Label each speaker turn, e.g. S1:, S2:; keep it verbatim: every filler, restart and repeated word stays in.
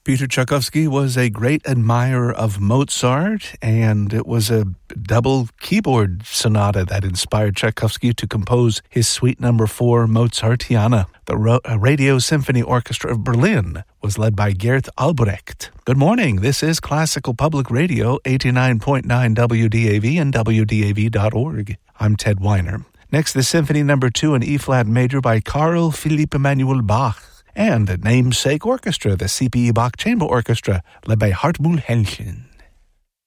S1: Peter Tchaikovsky was a great admirer of Mozart, and it was a double keyboard sonata that inspired Tchaikovsky to compose his Suite Number Four Mozartiana. The Ro- Radio Symphony Orchestra of Berlin was led by Gert Albrecht. Good morning. This is Classical Public Radio, eighty-nine point nine W D A V and W D A V dot org. I'm Ted Weiner. Next, the Symphony Number Two in E-flat major by Carl Philipp Emanuel Bach. And the Namesake Orchestra, the C P E Bach Chamber Orchestra, led by Hartmut Hellchen.